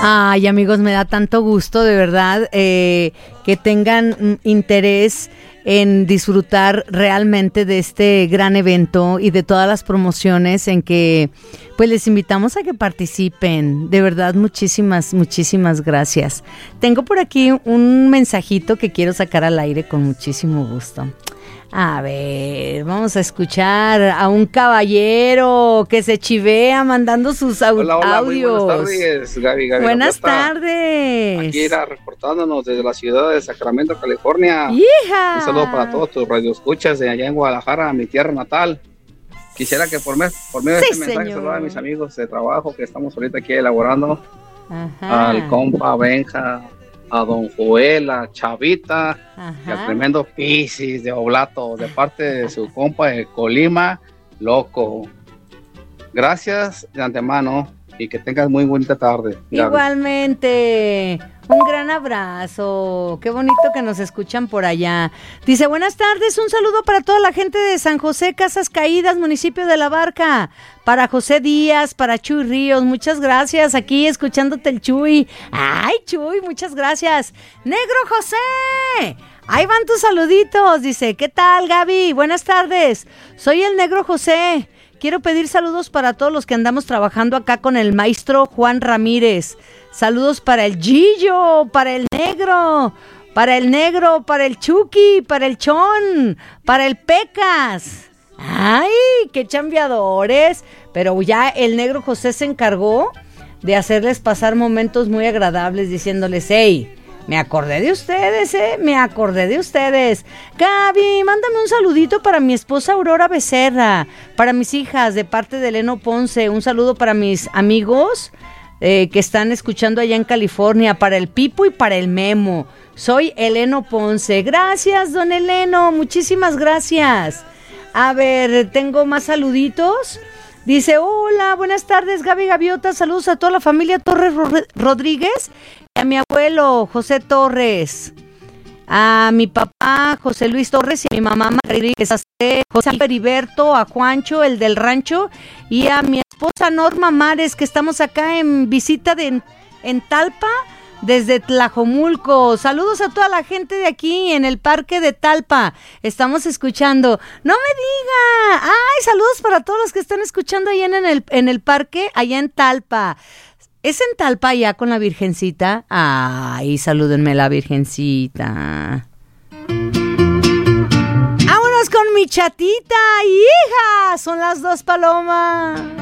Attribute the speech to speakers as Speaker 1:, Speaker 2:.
Speaker 1: Ay, amigos, me da tanto gusto, de verdad, que tengan interés en disfrutar realmente de este gran evento y de todas las promociones en que pues les invitamos a que participen. De verdad, muchísimas gracias. Tengo por aquí un mensajito que quiero sacar al aire con muchísimo gusto. A ver, vamos a escuchar a un caballero que se chivea mandando sus
Speaker 2: hola,
Speaker 1: audios.
Speaker 2: Muy buenas tardes, Gaby.
Speaker 1: Buenas tardes.
Speaker 2: Aquí era reportándonos desde la ciudad de Sacramento, California.
Speaker 1: ¡Hija!
Speaker 2: Un saludo para todos tus radioescuchas de allá en Guadalajara, mi tierra natal. Quisiera que por medio de este mensaje saludar a mis amigos de trabajo que estamos ahorita aquí elaborando. Ajá. Al compa Benja, a don Joel, a Chavita, ajá, y al tremendo Piscis de Oblato, de parte de su compa de Colima, Loco. Gracias de antemano y que tengas muy bonita tarde.
Speaker 1: Igualmente, un gran abrazo, qué bonito que nos escuchan por allá. Dice, buenas tardes, un saludo para toda la gente de San José, Casas Caídas, municipio de La Barca, para José Díaz, para Chuy Ríos, muchas gracias, aquí escuchándote el Chuy. Ay, Chuy, muchas gracias. Negro José, ahí van tus saluditos, dice, ¿qué tal, Gaby? Buenas tardes, soy el Negro José. Quiero pedir saludos para todos los que andamos trabajando acá con el maestro Juan Ramírez. Saludos para el Gillo, para el Negro, para el Chucky, para el Chon, para el Pecas. ¡Ay, qué chambeadores! Pero ya el Negro José se encargó de hacerles pasar momentos muy agradables diciéndoles, hey, me acordé de ustedes, me acordé de ustedes. Gaby, mándame un saludito para mi esposa Aurora Becerra, para mis hijas de parte de Eleno Ponce, un saludo para mis amigos que están escuchando allá en California, para el Pipo y para el Memo. Soy Eleno Ponce. Gracias, don Eleno, muchísimas gracias. A ver, tengo más saluditos. Dice, hola, buenas tardes, Gaby Gaviota, saludos a toda la familia Torres Rodríguez, a mi abuelo José Torres, a mi papá José Luis Torres y a mi mamá Rodríguez, a José Heriberto, a Juancho, el del rancho, y a mi esposa Norma Mares, que estamos acá en visita en Talpa, desde Tlajomulco. Saludos a toda la gente de aquí en el parque de Talpa. Estamos escuchando. ¡No me diga! ¡Ay, saludos para todos los que están escuchando allá en el parque, allá en Talpa! ¿Es en Talpa allá con la Virgencita? ¡Ay, salúdenme a la Virgencita! ¡Vámonos con mi chatita! ¡Hija! Son las 2, Paloma.